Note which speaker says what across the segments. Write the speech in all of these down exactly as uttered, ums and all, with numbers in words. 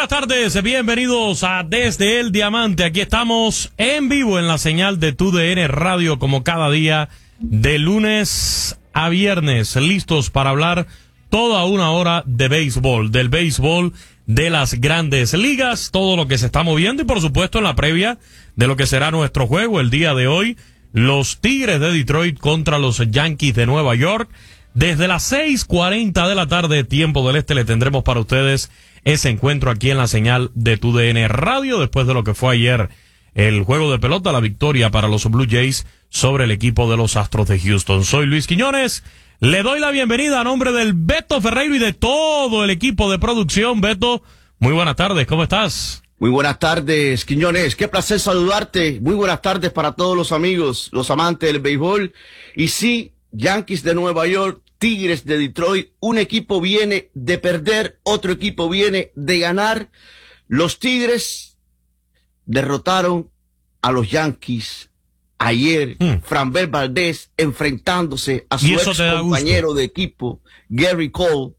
Speaker 1: buenas tardes, bienvenidos a Desde el Diamante. Aquí estamos en vivo en la señal de Tu D N Radio, como cada día, de lunes a viernes, listos para hablar toda una hora de béisbol, del béisbol de las grandes ligas, todo lo que se está moviendo y por supuesto en la previa de lo que será nuestro juego el día de hoy, los Tigres de Detroit contra los Yankees de Nueva York. Desde las seis cuarenta de la tarde, tiempo del este, le tendremos para ustedes ese encuentro aquí en la señal de Tu D N Radio, después de lo que fue ayer el juego de pelota, la victoria para los Blue Jays sobre el equipo de los Astros de Houston. Soy Luis Quiñones, le doy la bienvenida a nombre del Beto Ferreiro y de todo el equipo de producción. Beto, muy buenas tardes, ¿cómo estás?
Speaker 2: Muy buenas tardes, Quiñones, qué placer saludarte. Muy buenas tardes para todos los amigos, los amantes del béisbol. Y sí, Yankees de Nueva York, Tigres de Detroit, un equipo viene de perder, otro equipo viene de ganar. Los Tigres derrotaron a los Yankees ayer, mm. Framber Valdez enfrentándose a su ex compañero de equipo, Gary Cole,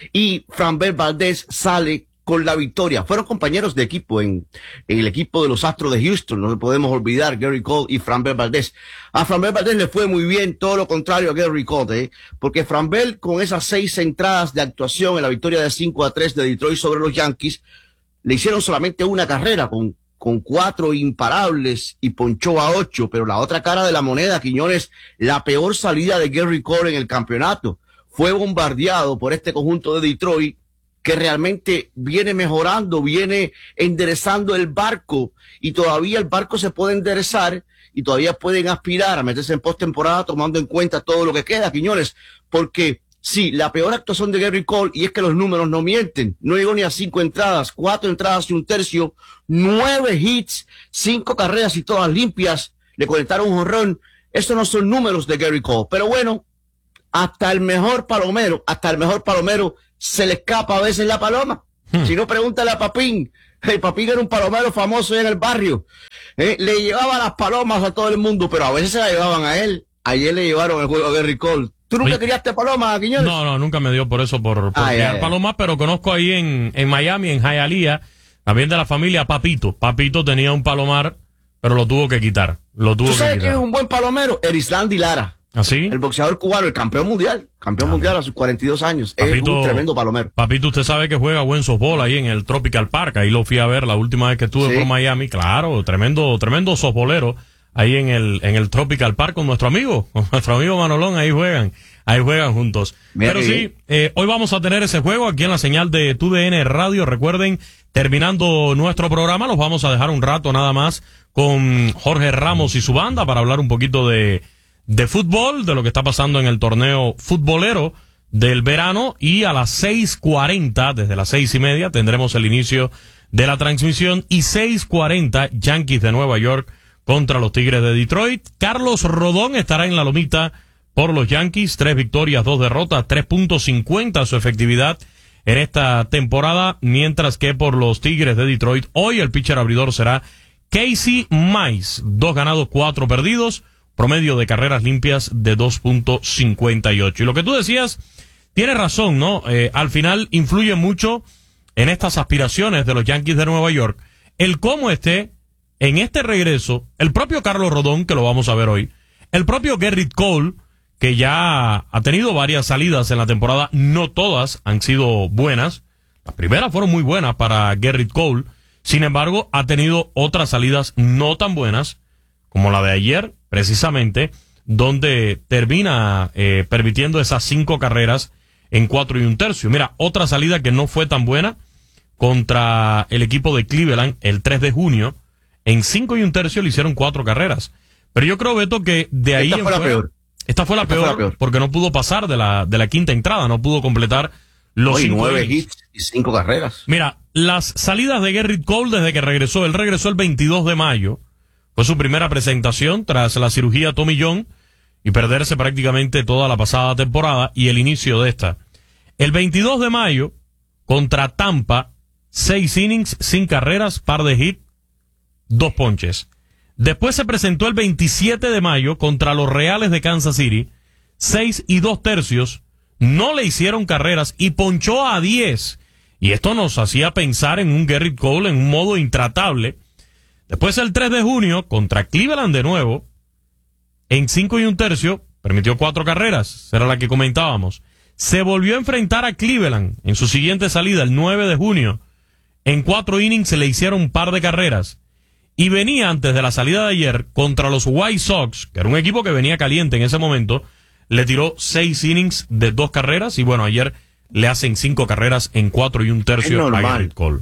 Speaker 2: y Framber Valdez sale con la victoria. Fueron compañeros de equipo en, en el equipo de los Astros de Houston, no podemos olvidar, Gary Cole y Framber Valdez. A Framber Valdez le fue muy bien, todo lo contrario a Gary Cole, ¿eh? porque Framber, con esas seis entradas de actuación en la victoria de cinco a tres de Detroit sobre los Yankees, le hicieron solamente una carrera con, con cuatro imparables y ponchó a ocho, pero la otra cara de la moneda, Quiñones, la peor salida de Gary Cole en el campeonato. Fue bombardeado por este conjunto de Detroit, que realmente viene mejorando, viene enderezando el barco, y todavía el barco se puede enderezar y todavía pueden aspirar a meterse en postemporada tomando en cuenta todo lo que queda, Quiñones, porque sí, la peor actuación de Gary Cole, y es que los números no mienten, no llegó ni a cinco entradas, cuatro entradas y un tercio, nueve hits, cinco carreras y todas limpias, le conectaron un jonrón. Estos no son números de Gary Cole, pero bueno, hasta el mejor palomero, hasta el mejor palomero se le escapa a veces la paloma. Hmm. Si no, pregúntale a Papín. El Papín era un palomero famoso en el barrio. Eh, le llevaba las palomas a todo el mundo, pero a veces se la llevaban a él. Ayer le llevaron el juego a Gary Cole. ¿Tú nunca Oye, criaste palomas, Quiñones?
Speaker 1: No, no, nunca me dio por eso, por, por ay, criar ay, palomas, pero conozco ahí en, en Miami, en Hialeah, también de la familia Papito. Papito tenía un palomar, pero lo tuvo que quitar. Lo tuvo
Speaker 2: ¿Tú sabes
Speaker 1: que
Speaker 2: quién
Speaker 1: quitar.
Speaker 2: es un buen palomero? Erislandy Lara.
Speaker 1: ¿Así?
Speaker 2: El boxeador cubano, el campeón mundial. Campeón ah, mundial a sus cuarenta y dos años. Papito, es un tremendo palomero.
Speaker 1: Papito, usted sabe que juega buen softball ahí en el Tropical Park. Ahí lo fui a ver la última vez que estuve ¿Sí? por Miami. Claro, tremendo, tremendo softballero ahí en el, en el Tropical Park con nuestro amigo, con nuestro amigo Manolón. Ahí juegan, ahí juegan juntos. Mira, Pero sí, eh, hoy vamos a tener ese juego aquí en la señal de Tu D N Radio. Recuerden, terminando nuestro programa, los vamos a dejar un rato nada más con Jorge Ramos y su banda para hablar un poquito de de fútbol, de lo que está pasando en el torneo futbolero del verano, y a las seis cuarenta, desde las seis y media, tendremos el inicio de la transmisión, y seis cuarenta, Yankees de Nueva York contra los Tigres de Detroit. Carlos Rodón estará en la lomita por los Yankees, tres victorias, dos derrotas, tres punto cincuenta su efectividad en esta temporada, mientras que por los Tigres de Detroit, hoy el pitcher abridor será Casey Mize, dos ganados, cuatro perdidos, promedio de carreras limpias de dos punto cincuenta y ocho. Y lo que tú decías, tienes razón, ¿no? Eh, al final influye mucho en estas aspiraciones de los Yankees de Nueva York el cómo esté en este regreso el propio Carlos Rodón, que lo vamos a ver hoy, el propio Gerrit Cole, que ya ha tenido varias salidas en la temporada, no todas han sido buenas. Las primeras fueron muy buenas para Gerrit Cole, sin embargo, ha tenido otras salidas no tan buenas, como la de ayer, precisamente, donde termina eh, permitiendo esas cinco carreras en cuatro y un tercio. Mira, otra salida que no fue tan buena contra el equipo de Cleveland el tres de junio, en cinco y un tercio le hicieron cuatro carreras. Pero yo creo, Beto, que de ahí...
Speaker 2: Esta fue la
Speaker 1: fuera,
Speaker 2: peor.
Speaker 1: Esta fue la, esta peor, fue la peor, porque no pudo pasar de la, de la quinta entrada, no pudo completar los
Speaker 2: Hoy,
Speaker 1: cinco
Speaker 2: nueve
Speaker 1: innings.
Speaker 2: hits y cinco carreras.
Speaker 1: Mira, las salidas de Gerrit Cole desde que regresó, él regresó el veintidós de mayo, fue su primera presentación tras la cirugía Tommy John y perderse prácticamente toda la pasada temporada y el inicio de esta. El veintidós de mayo, contra Tampa, seis innings, sin carreras, par de hits, dos ponches. Después se presentó el veintisiete de mayo contra los Reales de Kansas City, seis y dos tercios, no le hicieron carreras y ponchó a diez. Y esto nos hacía pensar en un Gerrit Cole en un modo intratable. Después el tres de junio, contra Cleveland de nuevo, en cinco y un tercio, permitió cuatro carreras, era la que comentábamos. Se volvió a enfrentar a Cleveland en su siguiente salida, el nueve de junio. En cuatro innings se le hicieron un par de carreras. Y venía antes de la salida de ayer contra los White Sox, que era un equipo que venía caliente en ese momento, le tiró seis innings de dos carreras, y bueno, ayer le hacen cinco carreras en cuatro y un tercio a Gerrit Cole.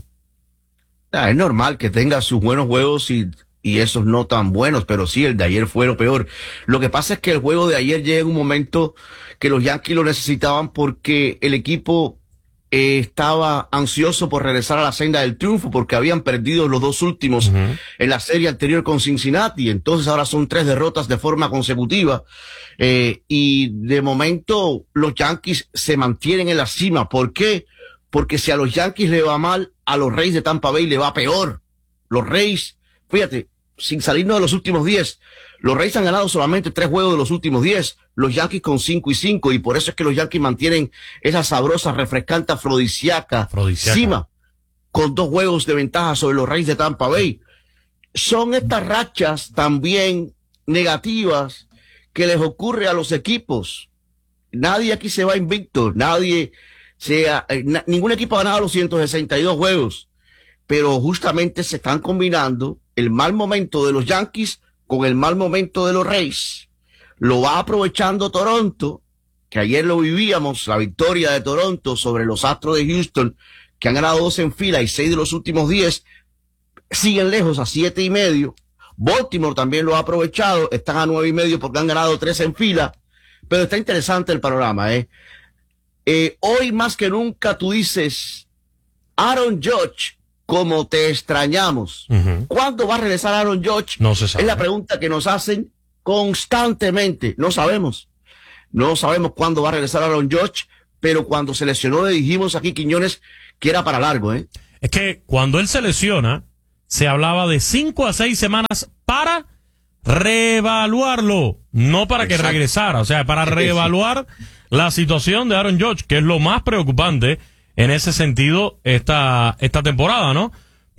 Speaker 2: Ah, es normal que tenga sus buenos juegos y, y esos no tan buenos, pero sí, el de ayer fue lo peor. Lo que pasa es que el juego de ayer llega en un momento que los Yankees lo necesitaban porque el equipo eh, estaba ansioso por regresar a la senda del triunfo porque habían perdido los dos últimos uh-huh. en la serie anterior con Cincinnati. Entonces ahora son tres derrotas de forma consecutiva. Eh, y de momento los Yankees se mantienen en la cima. ¿Por qué? Porque si a los Yankees le va mal, a los Rays de Tampa Bay le va peor. Los Rays, fíjate, sin salirnos de los últimos diez, los Rays han ganado solamente tres juegos de los últimos diez, los Yankees con cinco y cinco, y por eso es que los Yankees mantienen esa sabrosa, refrescante, afrodisíaca,
Speaker 1: afrodisíaca.
Speaker 2: cima, con dos juegos de ventaja sobre los Rays de Tampa Bay. Son estas rachas también negativas que les ocurre a los equipos. Nadie aquí se va invicto, nadie sea, eh, na, ningún equipo ha ganado los ciento sesenta y dos juegos, pero justamente se están combinando el mal momento de los Yankees con el mal momento de los Rays. Lo va aprovechando Toronto, que ayer lo vivíamos, la victoria de Toronto sobre los Astros de Houston, que han ganado dos en fila y seis de los últimos diez, siguen lejos a siete y medio. Baltimore también lo ha aprovechado, están a nueve y medio porque han ganado tres en fila, pero está interesante el panorama, ¿eh? Eh, hoy más que nunca tú dices, Aaron Judge, como te extrañamos. Uh-huh. ¿Cuándo va a regresar Aaron Judge?
Speaker 1: No se sabe.
Speaker 2: Es la pregunta que nos hacen constantemente. No sabemos. No sabemos cuándo va a regresar Aaron Judge, pero cuando se lesionó le dijimos aquí, Quiñones, que era para largo, ¿eh?
Speaker 1: Es que cuando él se lesiona, se hablaba de cinco a seis semanas para reevaluarlo, no para Exacto. que regresara, o sea, para reevaluar sí. la situación de Aaron Judge, que es lo más preocupante en ese sentido esta esta temporada, ¿no?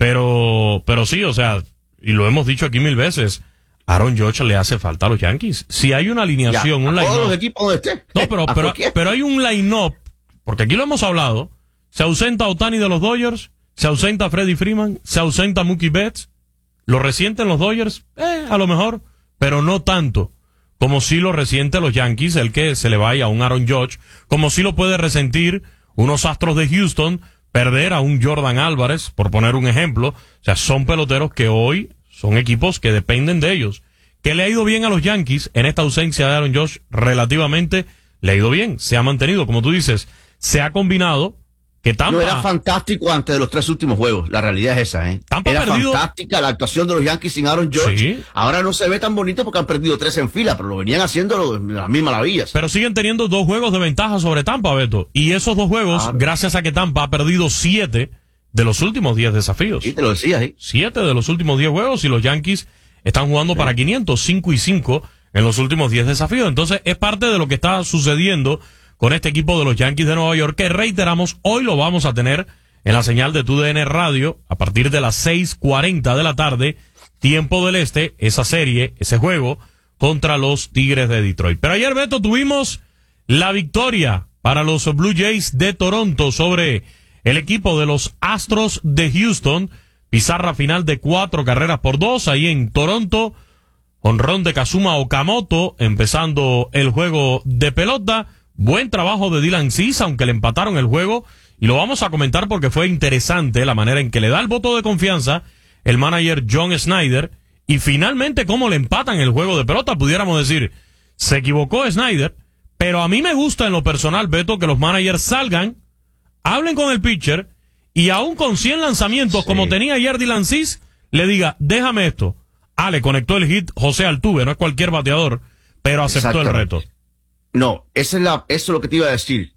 Speaker 1: Pero pero sí, o sea, y lo hemos dicho aquí mil veces, Aaron Judge le hace falta a los Yankees. Si hay una alineación,
Speaker 2: ya,
Speaker 1: un line-up.
Speaker 2: Todos los equipos donde esté.
Speaker 1: No, pero pero, pero hay un line-up, porque aquí lo hemos hablado. Se ausenta Ohtani de los Dodgers, se ausenta Freddie Freeman, se ausenta Mookie Betts. Lo resienten los Dodgers, eh, a lo mejor, pero no tanto como si lo resiente los Yankees, el que se le vaya a un Aaron Judge, como si lo puede resentir unos Astros de Houston, perder a un Jordan Álvarez, por poner un ejemplo. O sea, son peloteros que hoy son equipos que dependen de ellos. ¿Que le ha ido bien a los Yankees en esta ausencia de Aaron Judge? Relativamente le ha ido bien, se ha mantenido, como tú dices, se ha combinado. Que Tampa,
Speaker 2: no, era fantástico antes de los tres últimos juegos, la realidad es esa, ¿eh?
Speaker 1: Tampa
Speaker 2: era
Speaker 1: perdido.
Speaker 2: fantástica la actuación de los Yankees sin Aaron Judge.
Speaker 1: Sí.
Speaker 2: Ahora no se ve tan bonito porque han perdido tres en fila, pero lo venían haciendo las mismas maravillas.
Speaker 1: Pero siguen teniendo dos juegos de ventaja sobre Tampa, Beto. Y esos dos juegos, claro. gracias a que Tampa ha perdido siete de los últimos diez desafíos.
Speaker 2: Sí, te lo decía, ¿eh?
Speaker 1: Siete de los últimos diez juegos y los Yankees están jugando sí. para quinientos, cinco y cinco en los últimos diez desafíos. Entonces es parte de lo que está sucediendo con este equipo de los Yankees de Nueva York, que reiteramos, hoy lo vamos a tener en la señal de T U D N Radio a partir de las seis cuarenta de la tarde, tiempo del este, esa serie, ese juego contra los Tigres de Detroit. Pero ayer, Beto, tuvimos la victoria para los Blue Jays de Toronto sobre el equipo de los Astros de Houston. Pizarra final de cuatro carreras por dos ahí en Toronto. Jonrón de Kazuma Okamoto empezando el juego de pelota. Buen trabajo de Dylan Cease, aunque le empataron el juego, y lo vamos a comentar porque fue interesante la manera en que le da el voto de confianza el manager John Schneider, y finalmente cómo le empatan el juego de pelota. Pudiéramos decir, se equivocó Schneider, pero a mí me gusta en lo personal, Beto, que los managers salgan, hablen con el pitcher, y aún con cien lanzamientos, sí. como tenía ayer Dylan Cease, le diga, déjame esto. Ah, le conectó el hit José Altuve, no es cualquier bateador, pero aceptó el reto.
Speaker 2: No, esa es la, eso es lo que te iba a decir.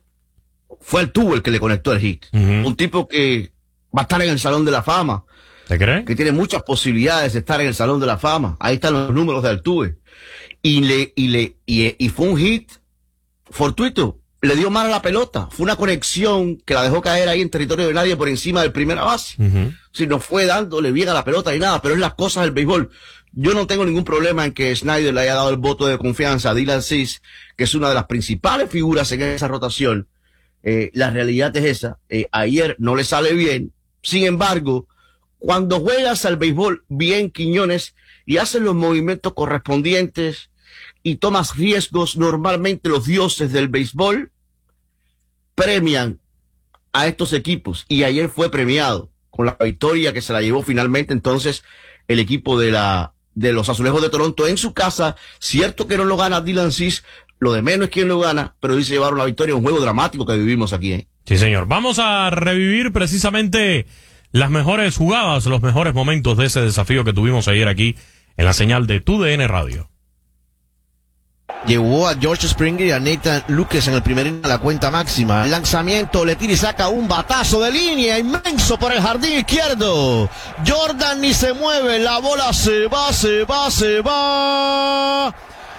Speaker 2: Fue Altuve el que le conectó el hit. Uh-huh. Un tipo que va a estar en el Salón de la Fama.
Speaker 1: ¿Te crees?
Speaker 2: Que tiene muchas posibilidades de estar en el Salón de la Fama. Ahí están los números de Altuve. Y le, y le, y, y fue un hit fortuito. le dio mal a la pelota. Fue una conexión que la dejó caer ahí en territorio de nadie por encima del primera base. Uh-huh. Si no fue dándole bien a la pelota ni nada, pero es las cosas del béisbol. Yo no tengo ningún problema en que Snyder le haya dado el voto de confianza a Dylan Cease, que es una de las principales figuras en esa rotación. Eh, la realidad es esa. Eh, ayer no le sale bien. Sin embargo, cuando juegas al béisbol bien, Quiñones, y haces los movimientos correspondientes y tomas riesgos, normalmente los dioses del béisbol premian a estos equipos. Y ayer fue premiado con la victoria que se la llevó finalmente entonces el equipo de la de los Azulejos de Toronto en su casa. Cierto que no lo gana Dylan Cease, lo de menos es quién lo gana, pero dice llevaron la victoria, un juego dramático que vivimos aquí, ¿eh?
Speaker 1: Sí, señor. Vamos a revivir precisamente las mejores jugadas, los mejores momentos de ese desafío que tuvimos ayer aquí en la señal de Tu D N Radio.
Speaker 3: Llevó a George Springer y a Nathan Lucas en el primer inning a la cuenta máxima. El lanzamiento, le tira y saca un batazo de línea inmenso por el jardín izquierdo. Jordan ni se mueve, la bola se va, se va, se va.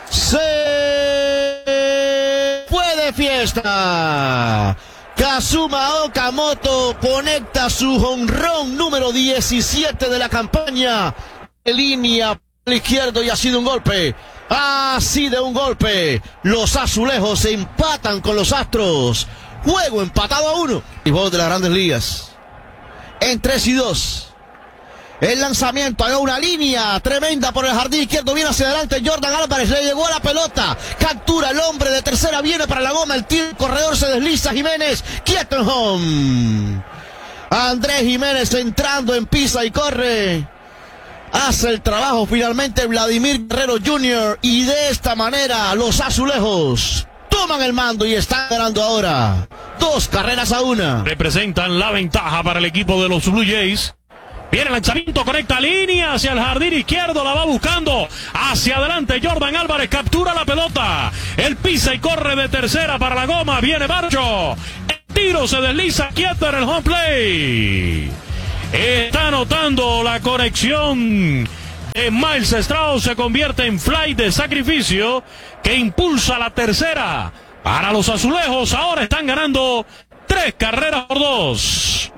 Speaker 3: Se fue de fiesta. Kazuma Okamoto conecta su jonrón número diecisiete de la campaña. En línea al izquierdo y ha sido un golpe. Así de un golpe, los Azulejos se empatan con los Astros. Juego empatado a uno. Y juego de las Grandes Ligas. En tres y dos. El lanzamiento, hay una línea tremenda por el jardín izquierdo. Viene hacia adelante Jordan Álvarez, le llegó a la pelota. Captura el hombre de tercera, viene para la goma. El tiro, el corredor se desliza. Jiménez, quieto en home. Andrés Jiménez entrando en pisa y corre. Hace el trabajo finalmente Vladimir Guerrero junior Y de esta manera los Azulejos toman el mando y están ganando ahora dos carreras a una.
Speaker 1: Representan la ventaja para el equipo de los Blue Jays. Viene el lanzamiento, conecta línea hacia el jardín izquierdo, la va buscando hacia adelante Jordan Álvarez, captura la pelota, el pisa y corre de tercera para la goma, viene Barcho, el tiro se desliza quieto en el home play. Está anotando la conexión de Miles Strauss, se convierte en fly de sacrificio que impulsa la tercera para los Azulejos. Ahora están ganando tres carreras por dos.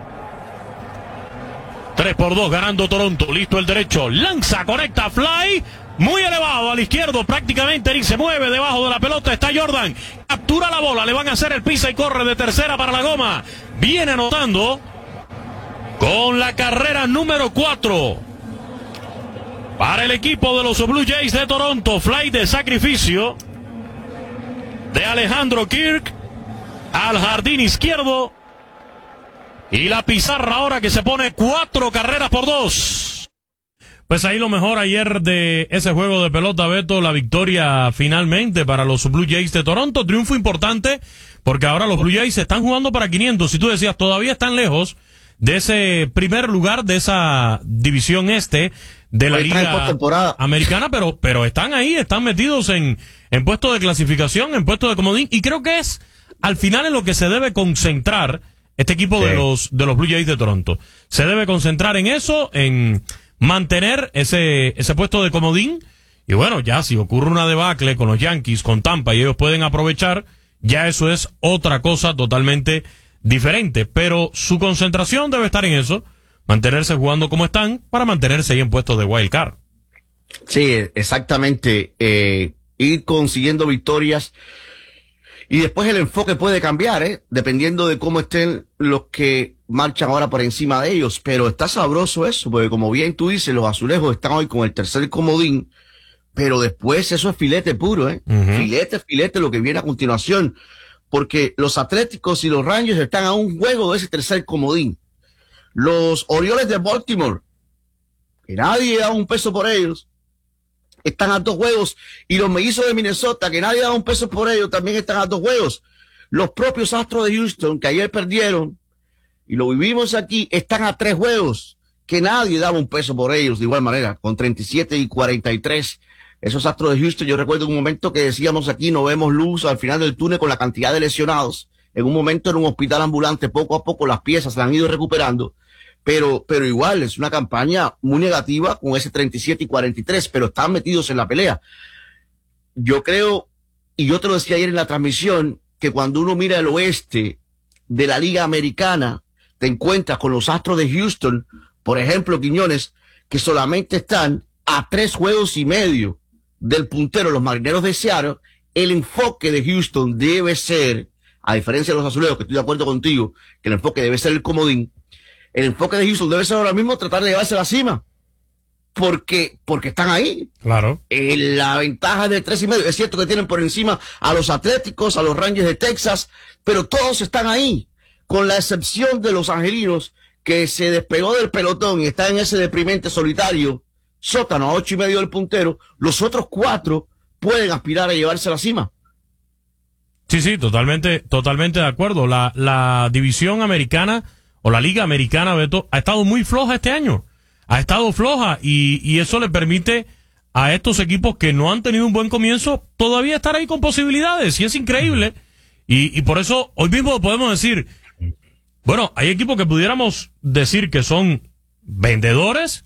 Speaker 1: Tres por dos ganando Toronto. Listo el derecho, lanza, conecta, fly muy elevado al izquierdo, prácticamente ni se mueve. Debajo de la pelota está Jordan, captura la bola, le van a hacer el pisa y corre de tercera para la goma. Viene anotando con la carrera número cuatro para el equipo de los Blue Jays de Toronto. Fly de sacrificio de Alejandro Kirk al jardín izquierdo. Y la pizarra ahora que se pone cuatro carreras por dos. Pues ahí lo mejor ayer de ese juego de pelota, Beto, la victoria finalmente para los Blue Jays de Toronto. Triunfo importante porque ahora los Blue Jays están jugando para quinientos. Si tú decías, todavía están lejos de ese primer lugar de esa división este de la Liga Americana, pero pero están ahí, están metidos en, en puestos de clasificación, en puestos de comodín, y creo que es al final en lo que se debe concentrar este equipo sí. de los de los Blue Jays de Toronto. Se debe concentrar en eso, en mantener ese ese puesto de comodín, y bueno, ya si ocurre una debacle con los Yankees, con Tampa, y ellos pueden aprovechar, ya eso es otra cosa totalmente diferente, pero su concentración debe estar en eso, mantenerse jugando como están, para mantenerse ahí en puestos de wild card.
Speaker 2: Sí, exactamente, eh, ir consiguiendo victorias, y después el enfoque puede cambiar, eh, dependiendo de cómo estén los que marchan ahora por encima de ellos, pero está sabroso eso, porque como bien tú dices, los Azulejos están hoy con el tercer comodín, pero después eso es filete puro, eh, uh-huh. filete, filete, lo que viene a continuación. Porque los Atléticos y los Rangers están a un juego de ese tercer comodín. Los Orioles de Baltimore, que nadie da un peso por ellos, están a dos juegos. Y los Mellizos de Minnesota, que nadie da un peso por ellos, también están a dos juegos. Los propios Astros de Houston, que ayer perdieron, y lo vivimos aquí, están a tres juegos, que nadie daba un peso por ellos, de igual manera, con treinta y siete y cuarenta y tres. Esos Astros de Houston, yo recuerdo un momento que decíamos aquí, no vemos luz al final del túnel con la cantidad de lesionados. En un momento en un hospital ambulante, poco a poco las piezas se han ido recuperando, pero, pero igual es una campaña muy negativa con ese treinta y siete y cuarenta y tres, pero están metidos en la pelea. Yo creo, y yo te lo decía ayer en la transmisión, que cuando uno mira el oeste de la Liga Americana, te encuentras con los Astros de Houston, por ejemplo, Quiñones, que solamente están a tres juegos y medio del puntero, los Marineros de Seattle. El enfoque de Houston debe ser, a diferencia de los Azulejos, que estoy de acuerdo contigo, que el enfoque debe ser el comodín, el enfoque de Houston debe ser ahora mismo tratar de llevarse a la cima. Porque, porque están ahí.
Speaker 1: Claro.
Speaker 2: Eh, la ventaja de tres y medio. Es cierto que tienen por encima a los Atléticos, a los Rangers de Texas, pero todos están ahí, con la excepción de los Angelinos, que se despegó del pelotón y está en ese deprimente solitario sótano a ocho y medio del puntero. Los otros cuatro pueden aspirar a llevarse a la cima.
Speaker 1: Sí, sí, totalmente, totalmente de acuerdo. La, la división americana o la liga americana, Beto, ha estado muy floja este año. Ha estado floja y, y eso le permite a estos equipos que no han tenido un buen comienzo todavía estar ahí con posibilidades, y es increíble. Y, y por eso hoy mismo podemos decir, bueno, hay equipos que pudiéramos decir que son vendedores,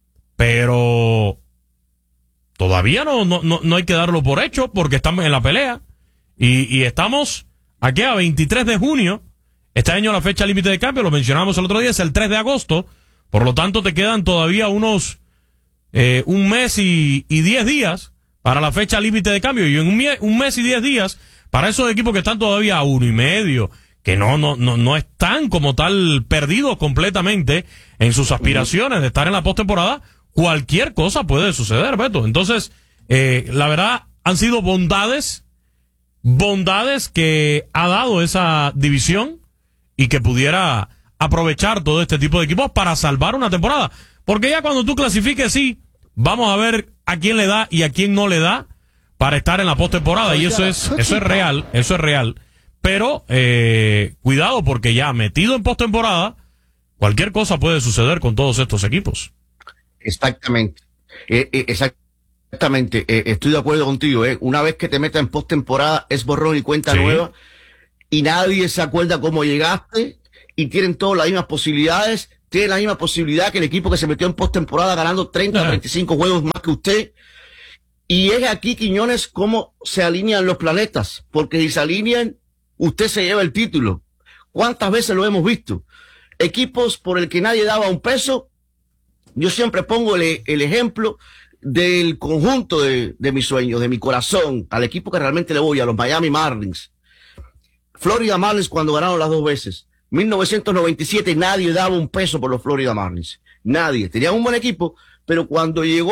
Speaker 1: pero todavía no, no, no, no hay que darlo por hecho porque estamos en la pelea. Y, y estamos aquí a veintitrés de junio. Este año la fecha límite de cambio, lo mencionamos el otro día, es el tres de agosto. Por lo tanto, te quedan todavía unos eh, un mes y, y diez días para la fecha límite de cambio. Y en un, un mes y diez días para esos equipos que están todavía a uno y medio, que no, no, no, no están como tal perdidos completamente en sus aspiraciones de estar en la postemporada, cualquier cosa puede suceder, Beto. Entonces, eh, la verdad, han sido bondades, bondades que ha dado esa división y que pudiera aprovechar todo este tipo de equipos para salvar una temporada. Porque ya cuando tú clasifiques, sí, vamos a ver a quién le da y a quién no le da para estar en la postemporada. Y eso es, eso es real, eso es real. Pero, eh, cuidado, porque ya metido en postemporada, cualquier cosa puede suceder con todos estos equipos.
Speaker 2: Exactamente. Eh, eh, exactamente. Eh, estoy de acuerdo contigo. Eh. Una vez que te metas en postemporada, es borrón y cuenta sí. nueva. Y nadie se acuerda cómo llegaste. Y tienen todas las mismas posibilidades, tienen la misma posibilidad que el equipo que se metió en postemporada ganando treinta a treinta y cinco juegos más que usted. Y es aquí, Quiñones, cómo se alinean los planetas, porque si se alinean, usted se lleva el título. ¿Cuántas veces lo hemos visto? Equipos por el que nadie daba un peso. Yo siempre pongo el, el ejemplo del conjunto de, de mis sueños, de mi corazón, al equipo que realmente le voy, a los Miami Marlins. Florida Marlins cuando ganaron las dos veces. mil novecientos noventa y siete nadie daba un peso por los Florida Marlins. Nadie. Tenían un buen equipo, pero cuando llegó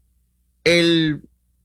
Speaker 2: el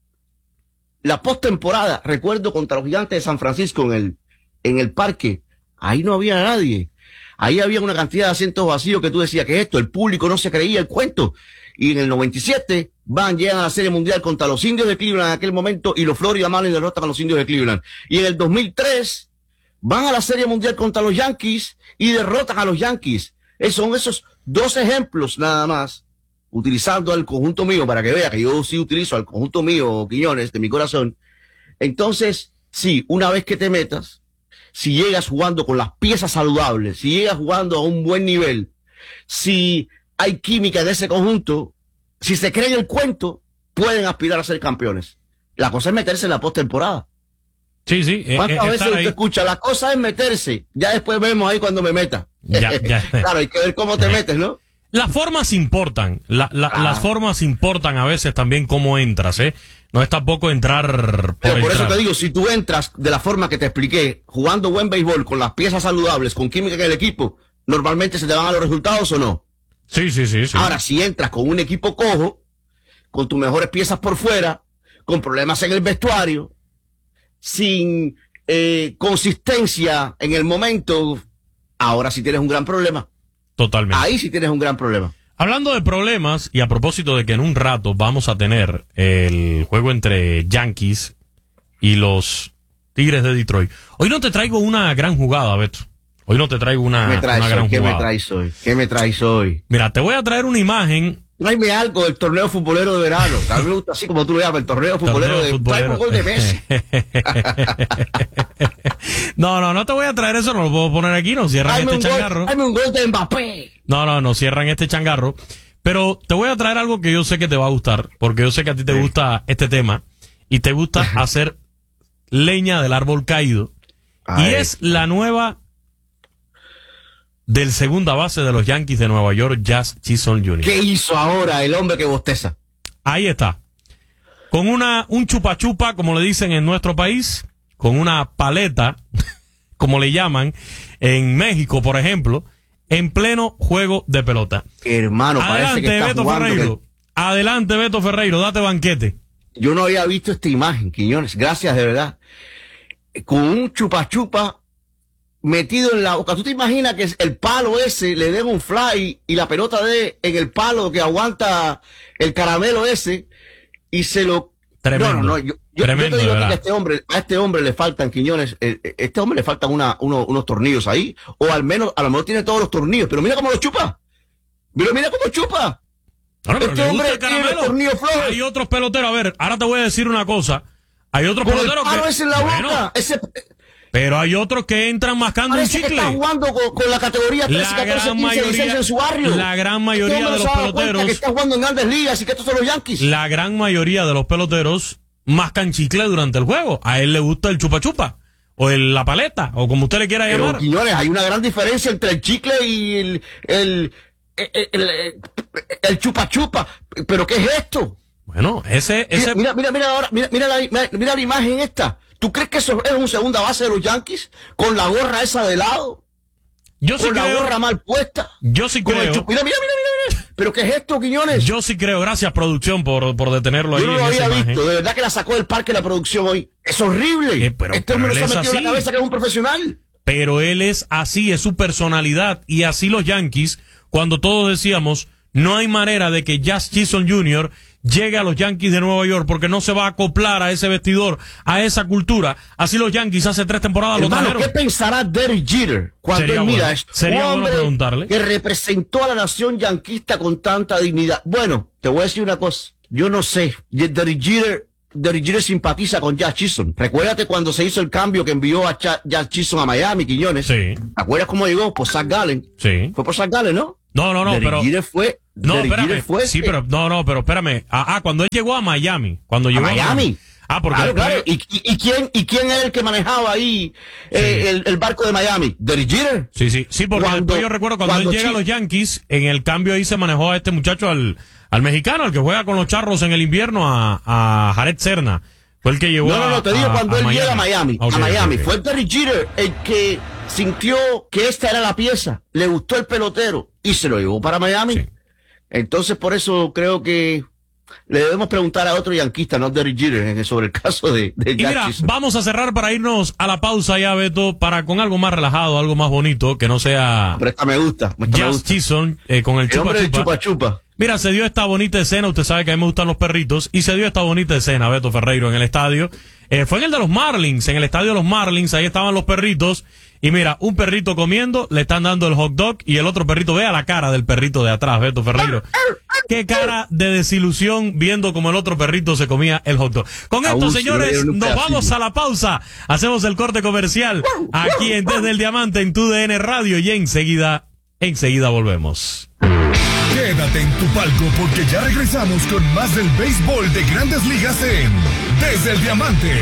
Speaker 2: la postemporada, recuerdo contra los Gigantes de San Francisco en el en el parque, ahí no había nadie. Ahí había una cantidad de asientos vacíos que tú decías, ¿qué es esto? El público no se creía el cuento. Y en el noventa y siete van, llegan a la Serie Mundial contra los Indios de Cleveland en aquel momento y los Florida Marlins derrotan a los Indios de Cleveland. Y en el dos mil tres van a la Serie Mundial contra los Yankees y derrotan a los Yankees. Es, son esos dos ejemplos nada más, utilizando al conjunto mío, para que vea que yo sí utilizo al conjunto mío, Quiñones, de mi corazón. Entonces, sí, una vez que te metas, si llegas jugando con las piezas saludables, si llegas jugando a un buen nivel, si hay química en ese conjunto, si se creen el cuento, pueden aspirar a ser campeones. La cosa es meterse en la postemporada.
Speaker 1: Sí, sí.
Speaker 2: ¿Cuántas
Speaker 1: eh,
Speaker 2: veces usted escucha? La cosa es meterse. Ya después vemos ahí cuando me meta.
Speaker 1: Ya, ya.
Speaker 2: Claro, hay que ver cómo te metes, ¿no?
Speaker 1: Las formas importan. La, la, ah. Las formas importan a veces también cómo entras, ¿eh? No es tampoco entrar por
Speaker 2: Pero por
Speaker 1: entrar.
Speaker 2: eso te digo, si tú entras de la forma que te expliqué, jugando buen béisbol, con las piezas saludables, con química en el equipo, ¿normalmente se te van a los resultados o no?
Speaker 1: Sí, sí, sí, sí.
Speaker 2: Ahora, si entras con un equipo cojo, con tus mejores piezas por fuera, con problemas en el vestuario, sin eh, consistencia en el momento, ahora sí tienes un gran problema.
Speaker 1: Totalmente.
Speaker 2: Ahí sí tienes un gran problema.
Speaker 1: Hablando de problemas, y a propósito de que en un rato vamos a tener el juego entre Yankees y los Tigres de Detroit. Hoy no te traigo una gran jugada, Beto. Hoy no te traigo una,
Speaker 2: ¿Qué me traes
Speaker 1: una gran
Speaker 2: hoy? ¿Qué
Speaker 1: jugada.
Speaker 2: me traes hoy? ¿Qué me traes hoy?
Speaker 1: Mira, te voy a traer una imagen.
Speaker 2: Tráeme algo del torneo futbolero de verano. A mí me gusta así como tú lo llamas, el torneo futbolero
Speaker 1: Torneo
Speaker 2: de...
Speaker 1: futbolero.
Speaker 2: Trae un gol de Messi.
Speaker 1: No, no, no te voy a traer eso, no lo puedo poner aquí, no cierran
Speaker 2: Tráeme
Speaker 1: este
Speaker 2: un
Speaker 1: changarro.
Speaker 2: gol, tráeme un gol de Mbappé.
Speaker 1: No, no, no cierran este changarro. Pero te voy a traer algo que yo sé que te va a gustar, porque yo sé que a ti te gusta este tema y te gusta hacer leña del árbol caído. Ay. Y es la nueva del segunda base de los Yankees de Nueva York, Jazz Chisholm junior
Speaker 2: ¿Qué hizo ahora el hombre que bosteza?
Speaker 1: Ahí está. Con una un chupa chupa, como le dicen en nuestro país, con una paleta, como le llaman en México, por ejemplo, en pleno juego de pelota.
Speaker 2: Hermano,
Speaker 1: adelante,
Speaker 2: parece que está
Speaker 1: Beto
Speaker 2: jugando
Speaker 1: Ferreiro.
Speaker 2: Que...
Speaker 1: Adelante, Beto Ferreiro, date banquete.
Speaker 2: Yo no había visto esta imagen, Quiñones. Gracias, de verdad. Con un chupa chupa metido en la boca. ¿Tú te imaginas que el palo ese le den un fly y la pelota de en el palo que aguanta el caramelo ese y se lo...
Speaker 1: Tremendo.
Speaker 2: No, no, no. Yo, yo,
Speaker 1: Tremendo,
Speaker 2: yo te digo
Speaker 1: que
Speaker 2: a este hombre, a este hombre le faltan, Quiñones, eh, este hombre le faltan una, uno, unos tornillos ahí, o al menos, a lo mejor tiene todos los tornillos, pero mira cómo lo chupa. Pero mira cómo chupa.
Speaker 1: No, no, pero
Speaker 2: este
Speaker 1: le
Speaker 2: hombre
Speaker 1: gusta el
Speaker 2: tiene
Speaker 1: caramelo.
Speaker 2: tornillos flojos.
Speaker 1: Hay otros peloteros, a ver, ahora te voy a decir una cosa. Hay otros
Speaker 2: Con el
Speaker 1: peloteros
Speaker 2: palo
Speaker 1: que...
Speaker 2: ese en la
Speaker 1: bueno,
Speaker 2: boca, ese...
Speaker 1: pero hay otros que entran mascando un
Speaker 2: Parece que
Speaker 1: chicle.
Speaker 2: está jugando con, con la categoría trece,
Speaker 1: La
Speaker 2: catorce,
Speaker 1: gran
Speaker 2: quince, dieciséis
Speaker 1: mayoría-
Speaker 2: en su barrio.
Speaker 1: la gran mayoría
Speaker 2: Este hombre
Speaker 1: de
Speaker 2: no
Speaker 1: los
Speaker 2: se ha dado cuenta
Speaker 1: peloteros-
Speaker 2: que está jugando en grandes ligas y que estos son los Yankees.
Speaker 1: La gran mayoría de los peloteros mascan chicle durante el juego. A él le gusta el chupa chupa. O el, la paleta. O como usted le quiera
Speaker 2: Pero,
Speaker 1: llamar.
Speaker 2: Quiñones, hay una gran diferencia entre el chicle y el, el, el, el, el- el chupa chupa. ¿Pero qué es esto?
Speaker 1: Bueno, ese... ese
Speaker 2: Mira, mira, mira ahora, mira, mira la, mira, mira la imagen esta. ¿Tú crees que eso es un segunda base de los Yankees? Con la gorra esa de lado.
Speaker 1: yo sí
Speaker 2: Con la
Speaker 1: creo...
Speaker 2: gorra mal puesta.
Speaker 1: Yo sí
Speaker 2: Con el
Speaker 1: creo...
Speaker 2: chup- Mira, mira, mira, mira, mira. ¿Pero qué es esto, Quiñones?
Speaker 1: Yo sí creo. Gracias, producción, por, por detenerlo ahí
Speaker 2: Yo no
Speaker 1: en
Speaker 2: lo
Speaker 1: esa
Speaker 2: había
Speaker 1: imagen.
Speaker 2: visto, de verdad que la sacó del parque la producción hoy. Es horrible.
Speaker 1: Eh, pero-
Speaker 2: este
Speaker 1: pero
Speaker 2: hombre
Speaker 1: él
Speaker 2: no se
Speaker 1: es
Speaker 2: ha metido en
Speaker 1: así.
Speaker 2: la cabeza que es un profesional.
Speaker 1: Pero él es así, es su personalidad. Y así los Yankees, cuando todos decíamos, no hay manera de que Jazz Chisholm junior llegue a los Yankees de Nueva York porque no se va a acoplar a ese vestidor, a esa cultura. Así los Yankees hace tres temporadas lo
Speaker 2: Hermano,
Speaker 1: trajeron.
Speaker 2: ¿qué pensará Derek Jeter cuando
Speaker 1: Sería
Speaker 2: él mira
Speaker 1: bueno,
Speaker 2: esto?
Speaker 1: sería
Speaker 2: Un
Speaker 1: bueno
Speaker 2: hombre
Speaker 1: preguntarle.
Speaker 2: que representó a la nación yanquista con tanta dignidad. Bueno, te voy a decir una cosa. Yo no sé. Derek Jeter, Derek Jeter simpatiza con Jazz Chisholm. Recuérdate cuando se hizo el cambio que envió a Cha- Jazz Chisholm a Miami, Quiñones.
Speaker 1: Sí.
Speaker 2: ¿Te acuerdas cómo llegó? Por Zach Gallen.
Speaker 1: Sí.
Speaker 2: Fue por Zach Gallen, ¿no?
Speaker 1: No, no, no,
Speaker 2: Derek
Speaker 1: pero...
Speaker 2: Jeter fue...
Speaker 1: No,
Speaker 2: Derek
Speaker 1: espérame.
Speaker 2: Jeter fue
Speaker 1: Sí,
Speaker 2: que-
Speaker 1: pero... No, no, pero espérame. Ah, ah, cuando él llegó a Miami. Cuando llegó
Speaker 2: Miami.
Speaker 1: Ah, porque...
Speaker 2: Claro,
Speaker 1: después-
Speaker 2: claro. ¿Y, y, y quién, ¿Y quién era el que manejaba ahí eh,
Speaker 1: Sí.
Speaker 2: el, el barco de Miami? Derek Jeter.
Speaker 1: Sí, sí, sí, porque
Speaker 2: Cuando-
Speaker 1: después yo recuerdo cuando,
Speaker 2: cuando
Speaker 1: él llega a
Speaker 2: Chi-
Speaker 1: los Yankees, en el cambio ahí se manejó a este muchacho, al, al mexicano, al que juega con los Charros en el invierno, a, a Jared Serna. Fue el que llevó
Speaker 2: No, no, no, te digo
Speaker 1: a,
Speaker 2: cuando
Speaker 1: a
Speaker 2: él
Speaker 1: Miami.
Speaker 2: llega a Miami.
Speaker 1: Ok,
Speaker 2: a Miami.
Speaker 1: ok, ok.
Speaker 2: Fue Derek Jeter el que sintió que esta era la pieza. Le gustó el pelotero y se lo llevó para Miami.
Speaker 1: Sí.
Speaker 2: Entonces, por eso creo que le debemos preguntar a otro yanquista, no a Derek Jeter, eh, sobre el caso de, de
Speaker 1: Y
Speaker 2: Jazz
Speaker 1: mira,
Speaker 2: Chisholm.
Speaker 1: vamos a cerrar para irnos a la pausa ya, Beto, para con algo más relajado, algo más bonito, que no sea
Speaker 2: Pero esta me gusta. Esta me
Speaker 1: Jazz
Speaker 2: gusta.
Speaker 1: Chisholm eh, con el
Speaker 2: El
Speaker 1: chupa
Speaker 2: hombre del
Speaker 1: chupa.
Speaker 2: chupa chupa.
Speaker 1: Mira, se dio esta bonita escena, usted sabe que a mí me gustan los perritos, y se dio esta bonita escena, Beto Ferreiro, en el estadio. Eh, fue en el de los Marlins, en el estadio de los Marlins, ahí estaban los perritos, y mira, un perrito comiendo, le están dando el hot dog, y el otro perrito, vea la cara del perrito de atrás, Beto Ferreiro. Qué cara de desilusión viendo como el otro perrito se comía el hot dog. Con esto,
Speaker 2: Aún
Speaker 1: señores,
Speaker 2: se ve en un
Speaker 1: nos
Speaker 2: pedacito.
Speaker 1: vamos a la pausa, hacemos el corte comercial, aquí en Desde el Diamante, en tu D N Radio, y enseguida, enseguida volvemos.
Speaker 4: Quédate en tu palco porque ya regresamos con más del béisbol de Grandes Ligas en Desde el Diamante.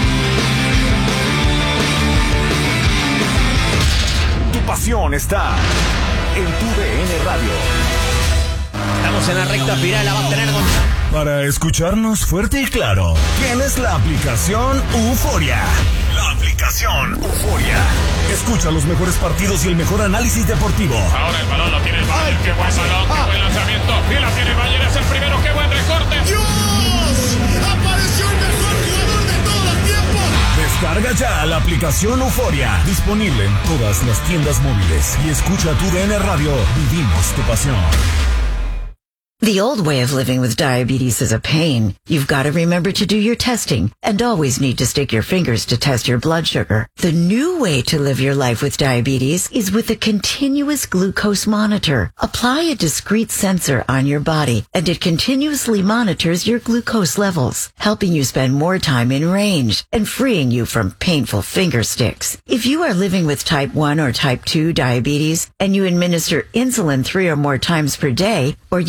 Speaker 4: Tu pasión está en tu D N Radio.
Speaker 3: Estamos en la recta final, la va a tener con...
Speaker 4: Para escucharnos fuerte y claro, tienes la aplicación Euforia. La aplicación Euforia. Escucha los mejores partidos y el mejor análisis deportivo.
Speaker 5: Ahora el balón lo tiene el Bayern. Qué buen balón, qué buen lanzamiento. Y la tiene el Bayern, es el primero. Qué buen recorte.
Speaker 4: ¡Dios! ¡Apareció el mejor jugador de todos los tiempos! Descarga ya la aplicación Euforia. Disponible en todas las tiendas móviles. Y escucha tu D N Radio. Vivimos tu pasión.
Speaker 6: The old way of living with diabetes is a pain. You've got to remember to do your testing and always need to stick your fingers to test your blood sugar. The new way to live your life with diabetes is with a continuous glucose monitor. Apply a discrete sensor on your body and it continuously monitors your glucose levels, helping you spend more time in range and freeing you from painful finger sticks. If you are living with type one or type two diabetes and you administer insulin three or more times per day or use an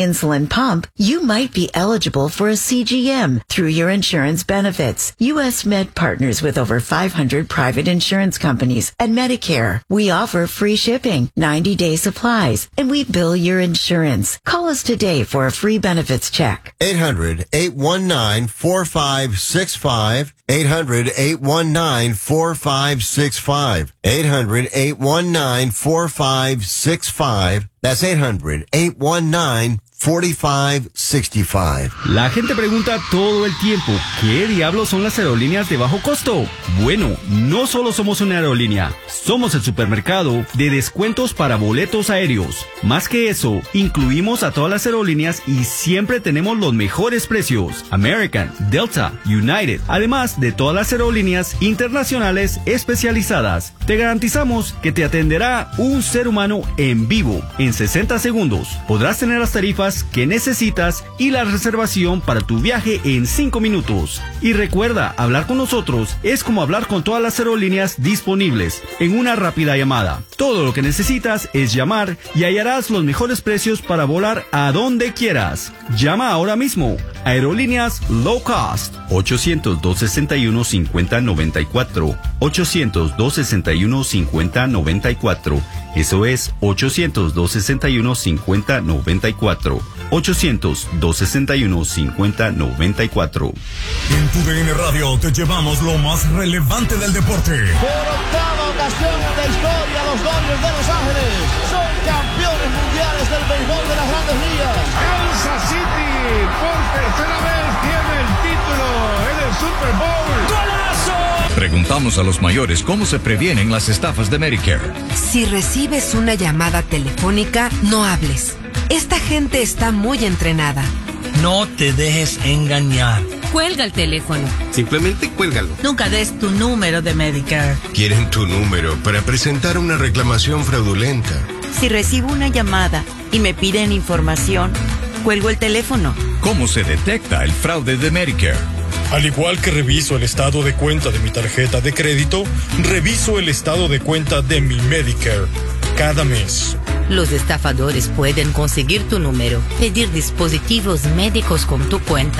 Speaker 6: insulin pump, you might be eligible for a C G M through your insurance benefits. U S Med partners with over five hundred private insurance companies and Medicare. We offer free shipping, ninety-day supplies, and we bill your insurance. Call us today for a free benefits check.
Speaker 7: eight hundred, eight one nine, four five six five. eight hundred, eight one nine, four five six five. eight hundred, eight one nine, four five six five. That's eight hundred, eight one nine, four five six five.
Speaker 8: La gente pregunta todo el tiempo, ¿qué diablos son las aerolíneas de bajo costo? Bueno, no solo somos una aerolínea, somos el supermercado de descuentos para boletos aéreos. Más que eso, incluimos a todas las aerolíneas y siempre tenemos los mejores precios. American, Delta, United, además de todas las aerolíneas internacionales especializadas. Te garantizamos que te atenderá un ser humano en vivo en sesenta segundos. Podrás tener las tarifas que necesitas y la reservación para tu viaje en cinco minutos. Y recuerda, hablar con nosotros es como hablar con todas las aerolíneas disponibles en una rápida llamada. Todo lo que necesitas es llamar y hallarás los mejores precios para volar a donde quieras. Llama ahora mismo. Aerolíneas Low Cost. ochocientos, dos sesenta y uno, cincuenta noventa y cuatro. ochocientos, dos sesenta y uno, cincuenta noventa y cuatro. Eso es ochocientos, dos sesenta y uno, cincuenta noventa y cuatro. ochocientos, dos sesenta y uno, cincuenta noventa y cuatro.
Speaker 4: En tu D N Radio te llevamos lo más relevante del deporte.
Speaker 3: Por octava ocasión en la historia, los Dodgers de Los Ángeles son campeones mundiales del béisbol de las Grandes Ligas.
Speaker 5: Kansas City por tercera vez tiene el título en el Super Bowl. ¡Golazo!
Speaker 9: Preguntamos a los mayores cómo se previenen las estafas de Medicare.
Speaker 10: Si recibes una llamada telefónica, no hables. Esta gente está muy entrenada.
Speaker 11: No te dejes engañar.
Speaker 12: Cuelga el teléfono.
Speaker 13: Simplemente cuélgalo.
Speaker 12: Nunca des tu número de Medicare.
Speaker 13: Quieren tu número para presentar una reclamación fraudulenta.
Speaker 14: Si recibo una llamada y me piden información, cuelgo el teléfono.
Speaker 9: ¿Cómo se detecta el fraude de Medicare?
Speaker 15: Al igual que reviso el estado de cuenta de mi tarjeta de crédito, reviso el estado de cuenta de mi Medicare cada mes.
Speaker 12: Los estafadores pueden conseguir tu número, pedir dispositivos médicos con tu cuenta